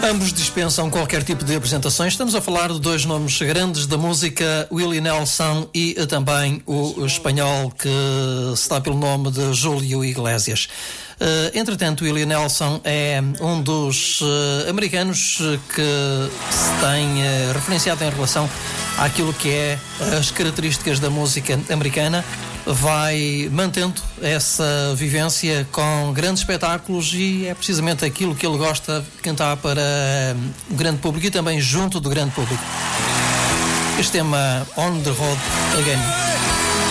Ambos dispensam qualquer tipo de apresentações. Estamos a falar de dois nomes grandes da música, Willie Nelson e também o espanhol que se dá pelo nome de Julio Iglesias. Entretanto, Willie Nelson é um dos americanos que se tem referenciado em relação àquilo que é as características da música americana. Vai mantendo essa vivência com grandes espetáculos e é precisamente aquilo que ele gosta de cantar para o grande público e também junto do grande público. Este tema On the Road Again.